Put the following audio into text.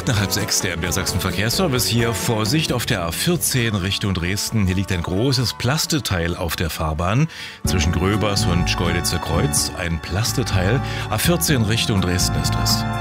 nach 5:30, der MDR Sachsen Verkehrsservice hier. Vorsicht auf der A14 Richtung Dresden. Hier liegt ein großes Plasteteil auf der Fahrbahn. Zwischen Gröbers und Schkeuditzer Kreuz ein Plasteteil. A14 Richtung Dresden ist das.